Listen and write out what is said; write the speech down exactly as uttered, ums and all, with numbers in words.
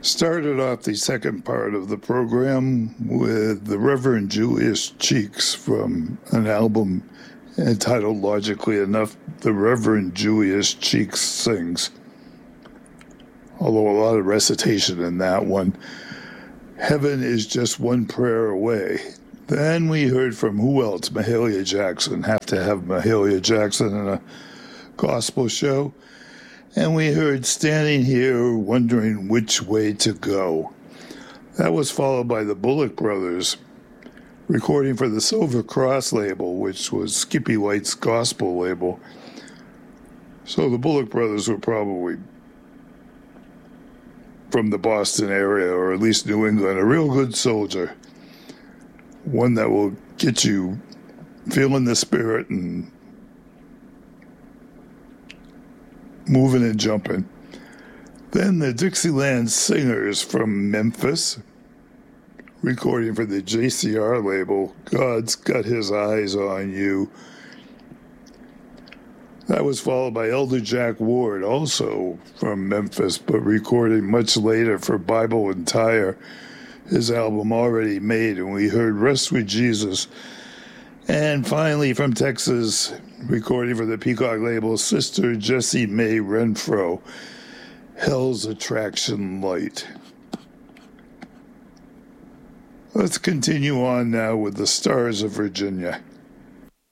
Started off the second part of the program with the Reverend Julius Cheeks from an album entitled, logically enough, The Reverend Julius Cheeks Sings. Although a lot of recitation in that one. Heaven is Just One Prayer Away. Then we heard from who else? Mahalia Jackson. Have to have Mahalia Jackson in a gospel show. And we heard Standing Here Wondering Which Way to Go. That was followed by the Bullock Brothers, recording for the Silver Cross label, which was Skippy White's gospel label. So the Bullock Brothers were probably from the Boston area, or at least New England, a real good soldier. One that will get you feeling the spirit and moving and jumping. Then the Dixieland Singers from Memphis, recording for the J C R label, God's Got His Eyes on You. That was followed by Elder Jack Ward, also from Memphis, but recording much later for Bible and Tire, his album Already Made, and we heard Rest with Jesus. And finally from Texas, recording for the Peacock label, Sister Jessie Mae Renfro, Hell's Attraction Light. Let's continue on now with the Stars of Virginia.